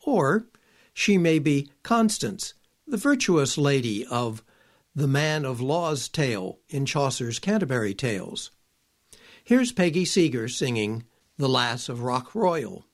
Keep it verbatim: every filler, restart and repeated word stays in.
Or she may be Constance, the virtuous lady of the Man of Law's Tale in Chaucer's Canterbury Tales. Here's Peggy Seeger singing The Lass of Rock Royal.